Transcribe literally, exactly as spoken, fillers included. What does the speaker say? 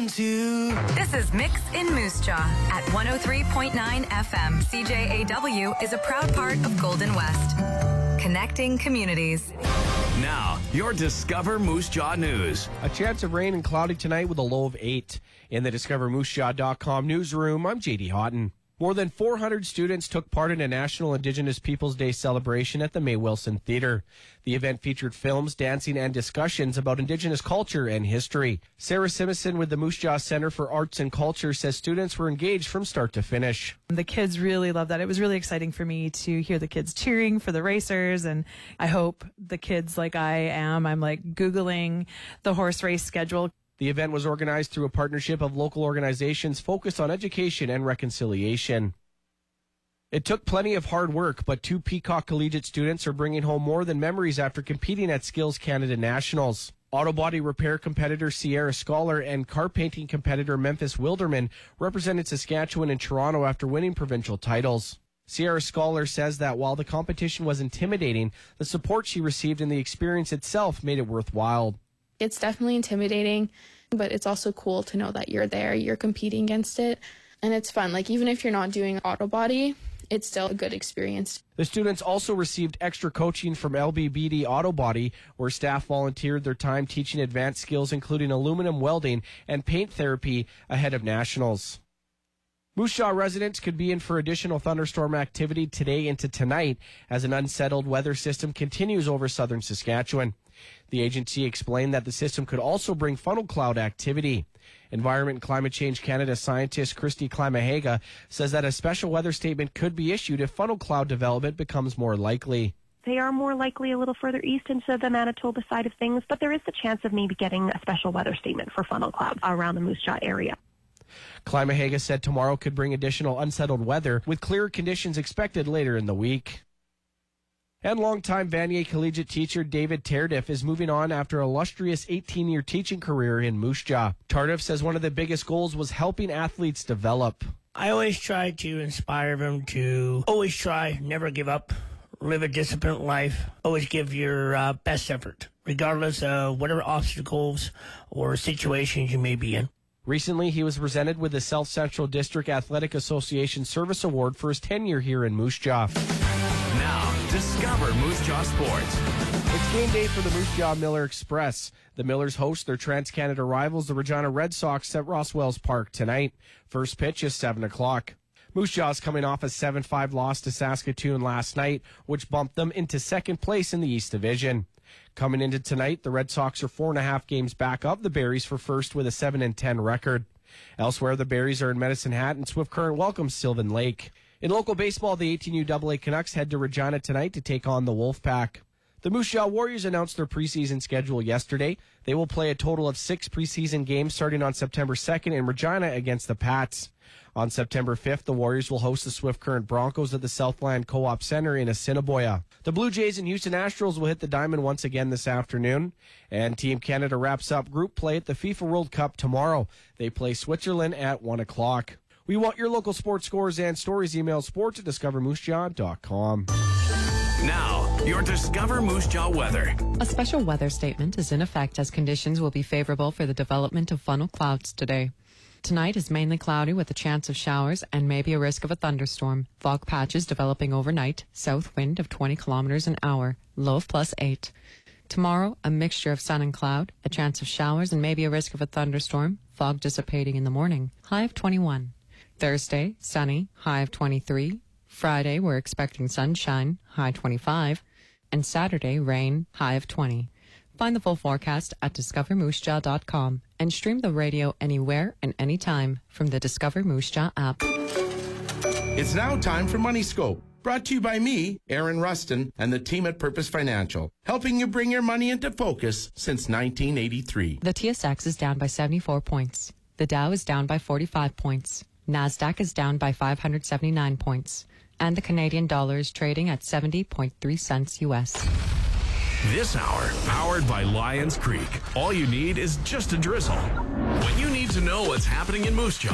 one two. This is Mix in Moose Jaw at one oh three point nine F M. C J A W is a proud part of Golden West. Connecting communities. Now, your Discover Moose Jaw news. A chance of rain and cloudy tonight with a low of eight. In the discover moose jaw dot com newsroom, I'm J D Houghton. More than four hundred students took part in a National Indigenous Peoples Day celebration at the May Wilson Theatre. The event featured films, dancing, and discussions about Indigenous culture and history. Sarah Simison with the Moose Jaw Center for Arts and Culture says students were engaged from start to finish. The kids really loved that. It was really exciting for me to hear the kids cheering for the racers, and I hope the kids, like I am, I'm like Googling the horse race schedule. The event was organized through a partnership of local organizations focused on education and reconciliation. It took plenty of hard work, but two Peacock Collegiate students are bringing home more than memories after competing at Skills Canada Nationals. Auto body repair competitor Sierra Scholar and car painting competitor Memphis Wilderman represented Saskatchewan and Toronto after winning provincial titles. Sierra Scholar says that while the competition was intimidating, the support she received and the experience itself made it worthwhile. It's definitely intimidating, but it's also cool to know that you're there, you're competing against it, and it's fun. Like, even if you're not doing auto body, it's still a good experience. The students also received extra coaching from L B B D Auto Body, where staff volunteered their time teaching advanced skills, including aluminum welding and paint therapy ahead of nationals. Moose Jaw residents could be in for additional thunderstorm activity today into tonight as an unsettled weather system continues over southern Saskatchewan. The agency explained that the system could also bring funnel cloud activity. Environment and Climate Change Canada scientist Christy Climahaga says that a special weather statement could be issued if funnel cloud development becomes more likely. They are more likely a little further east into the Manitoba side of things, but there is the chance of maybe getting a special weather statement for funnel clouds around the Moose Jaw area. Climahaga said tomorrow could bring additional unsettled weather, with clearer conditions expected later in the week. And longtime Vanier Collegiate teacher David Tardif is moving on after an illustrious eighteen-year teaching career in Moose Jaw. Tardif says one of the biggest goals was helping athletes develop. I always try to inspire them to always try, never give up, live a disciplined life, always give your uh, best effort, regardless of whatever obstacles or situations you may be in. Recently, he was presented with the South Central District Athletic Association Service Award for his tenure here in Moose Jaw. Now, discover Moose Jaw Sports. It's game day for the Moose Jaw Miller Express. The Millers host their Trans-Canada rivals, the Regina Red Sox, at Ross-Wells Park tonight. First pitch is seven o'clock. Moose Jaw's coming off a seven five loss to Saskatoon last night, which bumped them into second place in the East Division. Coming into tonight, the Red Sox are four and a half games back of the Berries for first with a seven and ten record. Elsewhere, the Berries are in Medicine Hat, and Swift Current welcomes Sylvan Lake. In local baseball, the eighteen U double A Canucks head to Regina tonight to take on the Wolfpack. The Moose Jaw Warriors announced their preseason schedule yesterday. They will play a total of six preseason games starting on September second in Regina against the Pats. On September fifth, the Warriors will host the Swift Current Broncos at the Southland Co-op Center in Assiniboia. The Blue Jays and Houston Astros will hit the diamond once again this afternoon. And Team Canada wraps up group play at the FIFA World Cup tomorrow. They play Switzerland at one o'clock. We want your local sports scores and stories. Email sports at discover moose jaw dot com. Now, your Discover Moose Jaw weather. A special weather statement is in effect as conditions will be favorable for the development of funnel clouds today. Tonight is mainly cloudy with a chance of showers and maybe a risk of a thunderstorm. Fog patches developing overnight, south wind of twenty kilometers an hour, low of plus eight. Tomorrow, a mixture of sun and cloud, a chance of showers and maybe a risk of a thunderstorm, fog dissipating in the morning, high of twenty-one. Thursday, sunny, high of twenty-three. Friday, we're expecting sunshine, high twenty-five. And Saturday, rain, high of twenty. Find the full forecast at discover moose jaw dot com and stream the radio anywhere and anytime from the Discover Moose Jaw app. It's now time for Money Scope, brought to you by me, Aaron Rustin, and the team at Purpose Financial, helping you bring your money into focus since nineteen eighty-three. The T S X is down by seventy-four points. The Dow is down by forty-five points. NASDAQ is down by five hundred seventy-nine points. And the Canadian dollar is trading at seventy point three cents U S. This hour, powered by Lions Creek. All you need is just a drizzle. When you need to know what's happening in Moose Jaw,